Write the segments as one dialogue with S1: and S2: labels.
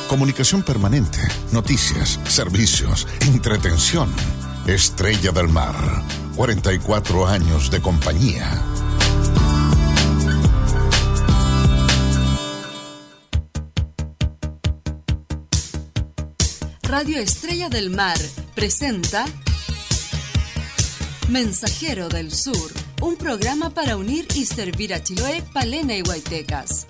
S1: Comunicación permanente, noticias, servicios, entretención. Estrella del Mar, 44 años de compañía.
S2: Radio Estrella del Mar presenta Mensajero del Sur, un programa para unir y servir a Chiloé, Palena y Huaytecas.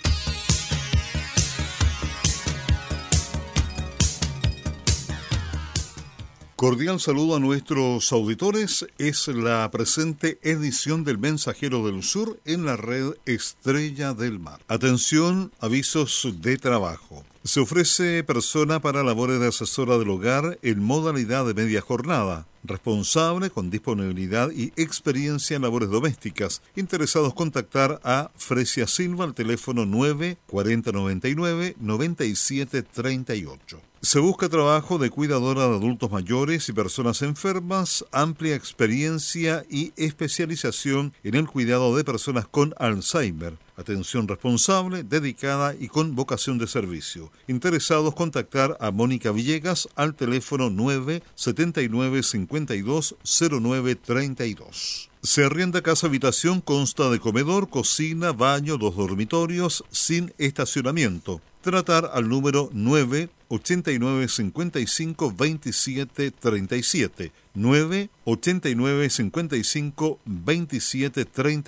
S3: Cordial saludo a nuestros auditores. Es la presente edición del Mensajero del Sur en la red Estrella del Mar. Atención, avisos de trabajo. Se ofrece persona para labores de asesora del hogar en modalidad de media jornada. Responsable con disponibilidad y experiencia en labores domésticas. Interesados contactar a Fresia Silva al teléfono 9 4099 9738. Se busca trabajo de cuidadora de adultos mayores y personas enfermas, amplia experiencia y especialización en el cuidado de personas con Alzheimer. Atención responsable, dedicada y con vocación de servicio. Interesados contactar a Mónica Villegas al teléfono 9 79 52 09 32. Se arrienda casa habitación, consta de comedor, cocina, baño, 2 dormitorios, sin estacionamiento. Tratar al número 9 89 55 27 37. 9 89 55 27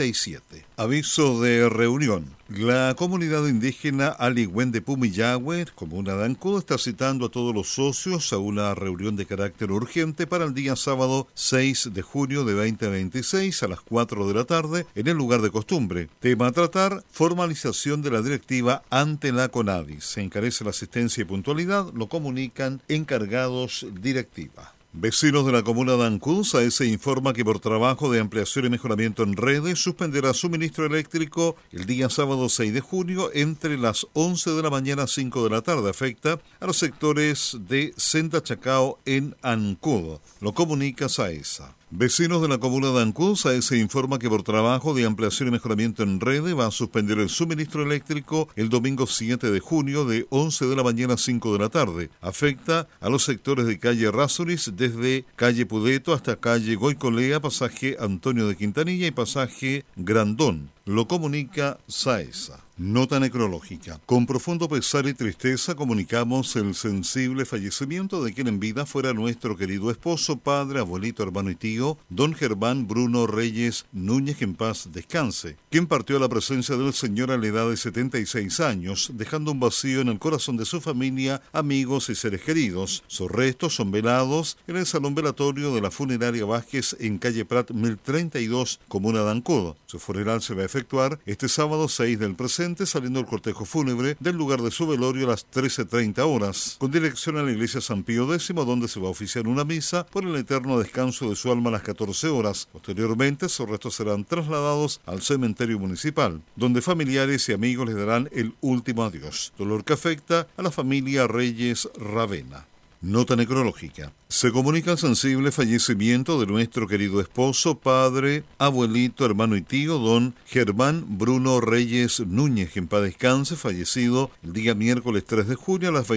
S3: 37. Aviso de reunión. La comunidad indígena Aligüen de Pumillahue, comuna de Ancud, está citando a todos los socios a una reunión de carácter urgente para el día sábado 6 de junio de 2026 a las 4 de la tarde en el lugar de costumbre. Tema a tratar: formalización de la directiva ante la CONADI. Se encarece la asistencia y puntualidad, lo comunican encargados directiva. Vecinos de la comuna de Ancud, SAESE informa que por trabajo de ampliación y mejoramiento en redes suspenderá suministro eléctrico el día sábado 6 de junio entre las 11 de la mañana a 5 de la tarde. Afecta a los sectores de Senda Chacao en Ancud. Lo comunica SAESA. Vecinos de la comuna de Ancud, SAESE informa que por trabajo de ampliación y mejoramiento en redes va a suspender el suministro eléctrico el domingo 7 de junio de 11 de la mañana a 5 de la tarde. Afecta a los sectores de calle Rázoris desde calle Pudeto hasta calle Goicolea, pasaje Antonio de Quintanilla y pasaje Grandón. Lo comunica SAESA. Nota necrológica. Con profundo pesar y tristeza comunicamos el sensible fallecimiento de quien en vida fuera nuestro querido esposo, padre, abuelito, hermano y tío, don Germán Bruno Reyes Núñez, en paz descanse, quien partió a la presencia del Señor a la edad de 76 años, dejando un vacío en el corazón de su familia, amigos y seres queridos. Sus restos son velados en el salón velatorio de la funeraria Vázquez en calle Prat 1032, comuna de Ancud. Su funeral se va a efectuar este sábado 6 del presente, saliendo el cortejo fúnebre del lugar de su velorio a las 13:30 horas, con dirección a la iglesia San Pío X, donde se va a oficiar una misa por el eterno descanso de su alma a las 14 horas. Posteriormente, sus restos serán trasladados al cementerio municipal, donde familiares y amigos le darán el último adiós, dolor que afecta a la familia Reyes Ravena. Nota necrológica. Se comunica el sensible fallecimiento de nuestro querido esposo, padre, abuelito, hermano y tío, don Germán Bruno Reyes Núñez, en paz descanse, fallecido el día miércoles 3 de junio a las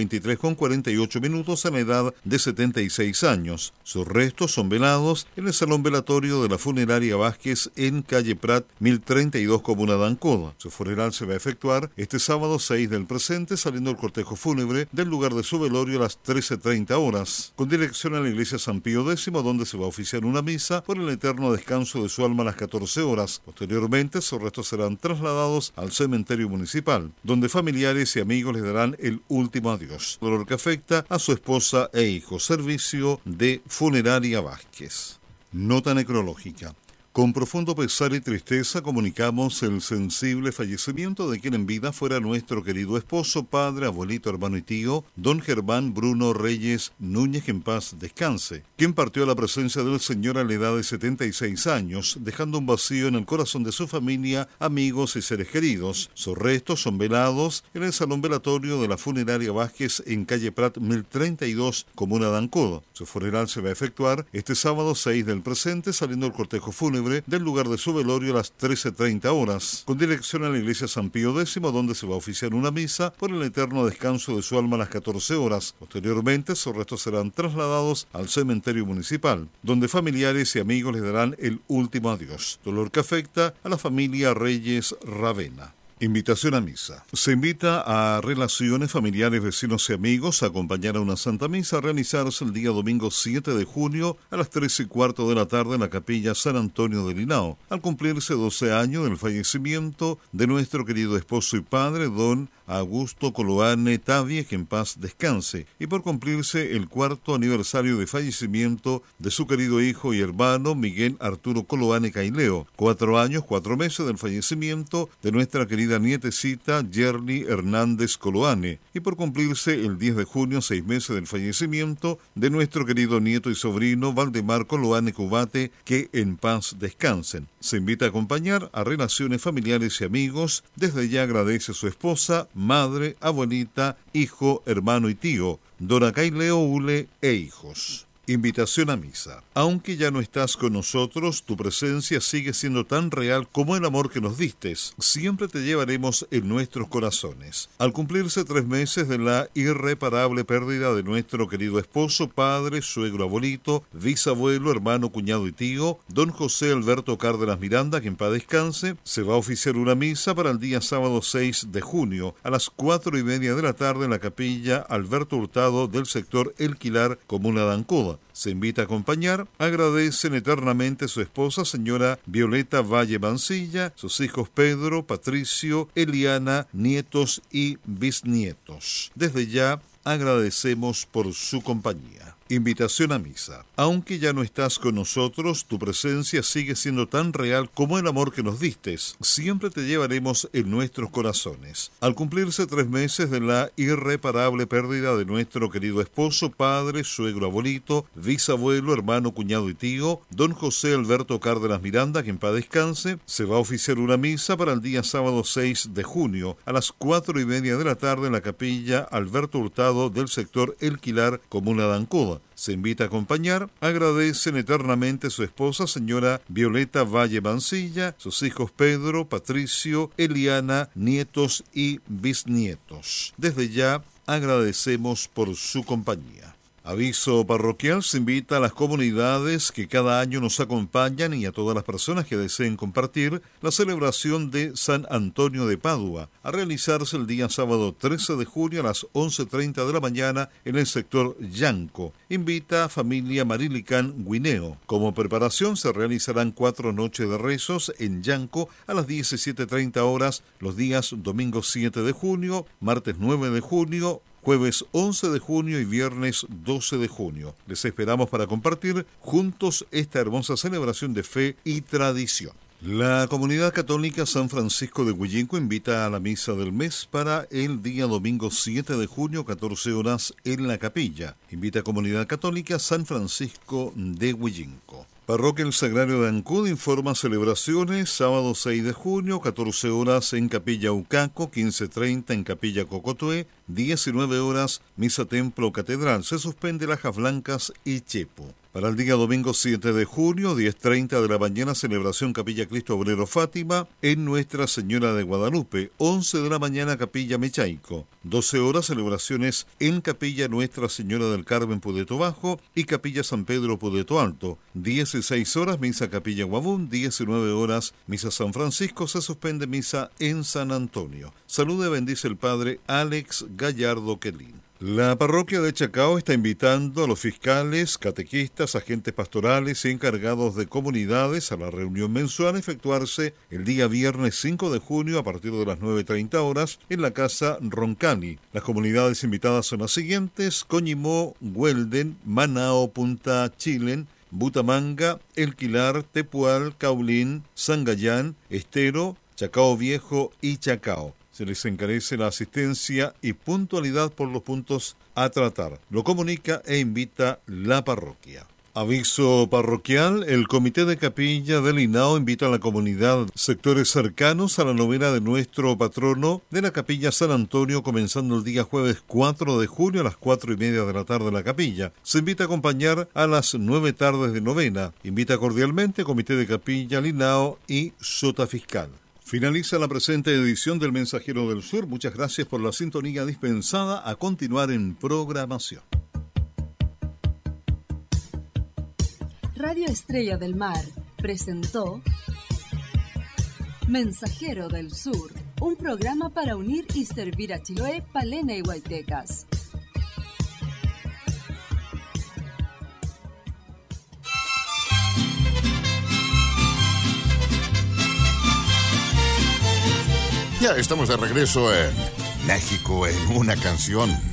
S3: 23:48 a la edad de 76 años. Sus restos son velados en el salón velatorio de la funeraria Vázquez en calle Prat 1032, comuna de Ancud. Su funeral se va a efectuar este sábado 6 del presente, saliendo el cortejo fúnebre del lugar de su velorio a las 13:30 horas, con dirección a la iglesia San Pío X, donde se va a oficiar una misa por el eterno descanso de su alma a las 14 horas. Posteriormente, sus restos serán trasladados al cementerio municipal, donde familiares y amigos le darán el último adiós, dolor que afecta a su esposa e hijos. Servicio de Funeraria Vázquez. Nota necrológica. Con profundo pesar y tristeza comunicamos el sensible fallecimiento de quien en vida fuera nuestro querido esposo, padre, abuelito, hermano y tío, don Germán Bruno Reyes Núñez, en paz descanse, quien partió a la presencia del Señor a la edad de 76 años, dejando un vacío en el corazón de su familia, amigos y seres queridos. Sus restos son velados en el salón velatorio de la funeraria Vázquez en calle Prat 1032, comuna de Ancud. Su funeral se va a efectuar este sábado 6 del presente, saliendo el cortejo fúnebre pesebre del lugar de su velorio a las 13:30 horas, con dirección a la iglesia San Pío X, donde se va a oficiar una misa por el eterno descanso de su alma a las 14 horas. Posteriormente, sus restos serán trasladados al cementerio municipal, donde familiares y amigos le darán el último adiós, dolor que afecta a la familia Reyes Ravena. Invitación a misa. Se invita a relaciones familiares, vecinos y amigos a acompañar a una Santa Misa a realizarse el día domingo 7 de junio a las 3:15 de la tarde en la capilla San Antonio del Henao, al cumplirse 12 años del fallecimiento de nuestro querido esposo y padre, don Augusto Coloane Tavie, que en paz descanse, y por cumplirse el 4º aniversario de fallecimiento de su querido hijo y hermano Miguel Arturo Coloane Caileo, 4 años, 4 meses del fallecimiento de nuestra querida nietecita Yerli Hernández Coloane, y por cumplirse el 10 de junio, 6 meses del fallecimiento de nuestro querido nieto y sobrino Valdemar Coloane Cubate, que en paz descansen. Se invita a acompañar a relaciones familiares y amigos. Desde ya agradece a su esposa, madre, abuelita, hijo, hermano y tío, Dora Caileo Ule e hijos. Invitación a misa. Aunque ya no estás con nosotros, tu presencia sigue siendo tan real como el amor que nos distes. Siempre te llevaremos en nuestros corazones. Al cumplirse 3 meses de la irreparable pérdida de nuestro querido esposo, padre, suegro, abuelito, bisabuelo, hermano, cuñado y tío, don José Alberto Cárdenas Miranda, que en paz descanse, se va a oficiar una misa para el día sábado 6 de junio a las 4:30 de la tarde en la capilla Alberto Hurtado del sector El Quilar, comuna de Ancoa. Se invita a acompañar. Agradecen eternamente a su esposa, señora Violeta Valle Mancilla, sus hijos Pedro, Patricio, Eliana, nietos y bisnietos. Desde ya agradecemos por su compañía. Invitación a misa. Aunque ya no estás con nosotros, tu presencia sigue siendo tan real como el amor que nos distes. Siempre te llevaremos en nuestros corazones. Al cumplirse 3 meses de la irreparable pérdida de nuestro querido esposo, padre, suegro, abuelito, bisabuelo, hermano, cuñado y tío, don José Alberto Cárdenas Miranda, que en paz descanse, se va a oficiar una misa para el día sábado 6 de junio a las 4:30 de la tarde en la capilla Alberto Hurtado del sector El Quilar, comuna de Ancoa. Se invita a acompañar. Agradecen eternamente a su esposa, señora Violeta Valle Mancilla, sus hijos Pedro, Patricio, Eliana, nietos y bisnietos. Desde ya agradecemos por su compañía. Aviso parroquial: se invita a las comunidades que cada año nos acompañan y a todas las personas que deseen compartir la celebración de San Antonio de Padua, a realizarse el día sábado 13 de junio a las 11:30 de la mañana en el sector Yanco. Invita a familia Marilicán Guineo. Como preparación se realizarán 4 noches de rezos en Yanco a las 17:30 horas los días domingo 7 de junio, martes 9 de junio, jueves 11 de junio y viernes 12 de junio. Les esperamos para compartir juntos esta hermosa celebración de fe y tradición. La Comunidad Católica San Francisco de Huillinco invita a la misa del mes para el día domingo 7 de junio, 14 horas en la capilla. Invita a Comunidad Católica San Francisco de Huillinco. Parroquia El Sagrario de Ancud informa celebraciones: sábado 6 de junio, 14 horas en Capilla Ucaco, 15:30 en Capilla Cocotué, 19 horas Misa Templo Catedral. Se suspende Lajas Blancas y Chepo. Para el día domingo 7 de junio, 10:30 de la mañana, celebración Capilla Cristo Obrero Fátima en Nuestra Señora de Guadalupe. 11 de la mañana, Capilla Mechaico. 12 horas, celebraciones en Capilla Nuestra Señora del Carmen Pudeto Bajo y Capilla San Pedro Pudeto Alto. 16 horas, Misa Capilla Guabún. 19 horas, Misa San Francisco. Se suspende Misa en San Antonio. Saluda y bendice el Padre Alex Gallardo Quelín. La parroquia de Chacao está invitando a los fiscales, catequistas, agentes pastorales y encargados de comunidades a la reunión mensual a efectuarse el día viernes 5 de junio a partir de las 9:30 horas en la Casa Roncali. Las comunidades invitadas son las siguientes: Coñimó, Huelden, Manao, Punta Chilen, Butamanga, El Quilar, Tepual, Caulín, Sangayán, Estero, Chacao Viejo y Chacao. Se les encarece la asistencia y puntualidad por los puntos a tratar. Lo comunica e invita la parroquia. Aviso parroquial, el Comité de Capilla del Hinao invita a la comunidad, sectores cercanos a la novena de nuestro patrono de la Capilla San Antonio, comenzando el día jueves 4 de julio a las 4:30 de la tarde en la capilla. Se invita a acompañar a las 9 tardes de novena. Invita cordialmente Comité de Capilla del Hinao y Sota Fiscal. Finaliza la presente edición del Mensajero del Sur. Muchas gracias por la sintonía dispensada. A continuar en programación.
S2: Radio Estrella del Mar presentó Mensajero del Sur, un programa para unir y servir a Chiloé, Palena y Huaytecas.
S1: Ya estamos de regreso en México en una canción.